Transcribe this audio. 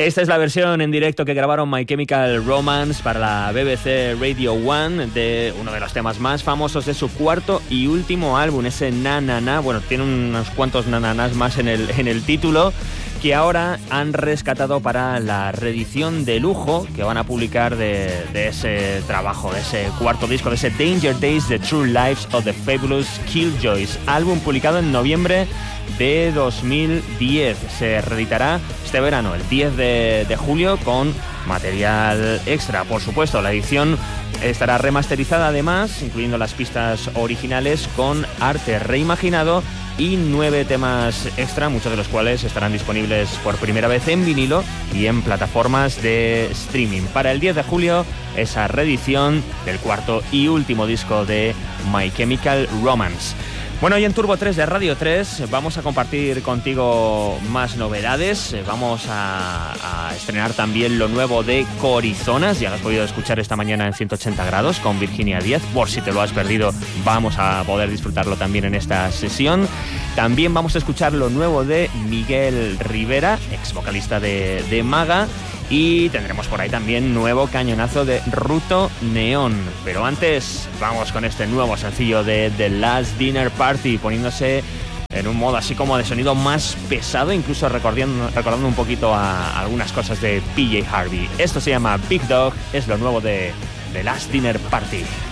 Esta es la versión en directo que grabaron My Chemical Romance para la BBC Radio 1 de uno de los temas más famosos de su cuarto y último álbum, ese Na Na Na. Bueno, tiene unos cuantos nananas más en el título, que ahora han rescatado para la reedición de lujo que van a publicar de ese trabajo, de ese cuarto disco, de ese Danger Days, The True Lives of the Fabulous Killjoys, álbum publicado en noviembre de 2010. Se reeditará este verano, el 10 de julio, con material extra. Por supuesto, la edición estará remasterizada además, incluyendo las pistas originales con arte reimaginado y 9 temas extra, muchos de los cuales estarán disponibles por primera vez en vinilo y en plataformas de streaming. Para el 10 de julio, esa reedición del cuarto y último disco de My Chemical Romance. Bueno, hoy en Turbo 3 de Radio 3 vamos a compartir contigo más novedades. Vamos a estrenar también lo nuevo de Corizonas. Ya lo has podido escuchar esta mañana en 180 grados con Virginia Díaz. Por si te lo has perdido, vamos a poder disfrutarlo también en esta sesión. También vamos a escuchar lo nuevo de Miguel Rivera, ex vocalista de Maga. Y tendremos por ahí también nuevo cañonazo de Ruto Neón. Pero antes vamos con este nuevo sencillo de The Last Dinner Party, poniéndose en un modo así como de sonido más pesado, incluso recordando un poquito a algunas cosas de PJ Harvey. Esto se llama Big Dog, es lo nuevo de The Last Dinner Party.